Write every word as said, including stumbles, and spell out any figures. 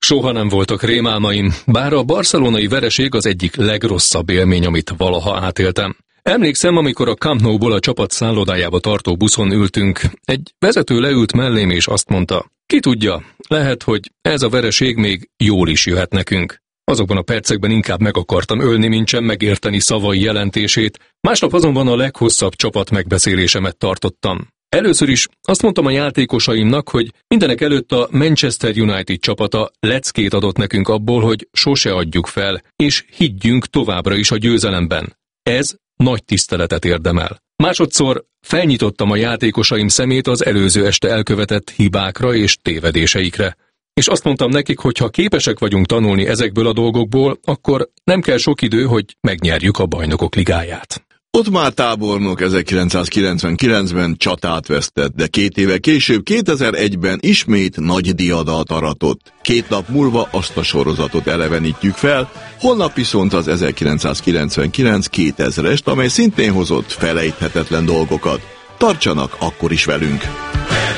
Soha nem voltak rémálmaim, bár a barcelonai vereség az egyik legrosszabb élmény, amit valaha átéltem. Emlékszem, amikor a Camp Nou-ból a csapat szállodájába tartó buszon ültünk, egy vezető leült mellém és azt mondta, ki tudja, lehet, hogy ez a vereség még jól is jöhet nekünk. Azokban a percekben inkább meg akartam ölni, mint sem megérteni szavai jelentését, másnap azonban a leghosszabb csapat megbeszélésemet tartottam. Először is azt mondtam a játékosaimnak, hogy mindenek előtt a Manchester United csapata leckét adott nekünk abból, hogy sose adjuk fel, és higgyünk továbbra is a győzelemben. Ez nagy tiszteletet érdemel. Másodszor felnyitottam a játékosaim szemét az előző este elkövetett hibákra és tévedéseikre. És azt mondtam nekik, hogy ha képesek vagyunk tanulni ezekből a dolgokból, akkor nem kell sok idő, hogy megnyerjük a Bajnokok Ligáját. Ottmar tábornok ezerkilencszázkilencvenkilencben csatát vesztett, de két éve később, kétezer-egyben ismét nagy diadalt aratott. Két nap múlva azt a sorozatot elevenítjük fel, holnap viszont az ezerkilencszázkilencvenkilenc kétezrest, amely szintén hozott felejthetetlen dolgokat. Tartsanak akkor is velünk!